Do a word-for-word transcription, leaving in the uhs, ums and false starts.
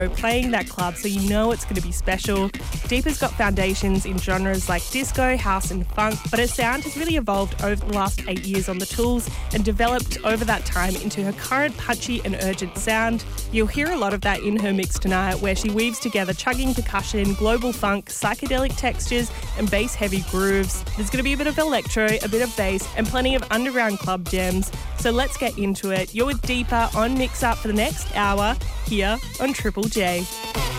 playing that club, so you know it's going to be special. Deepa's got foundations in genres like disco, house and funk, but her sound has really evolved over the last eight years on the tools and developed over that time into her current punchy and urgent sound. You'll hear a lot of that in her mix tonight, where she weaves together chugging percussion, global funk, psychedelic textures and bass-heavy grooves. There's going to be a bit of electro, a bit of bass and plenty of underground club gems. So let's get into it. You're with Deepa on Mix Up for the next hour here on Triple J.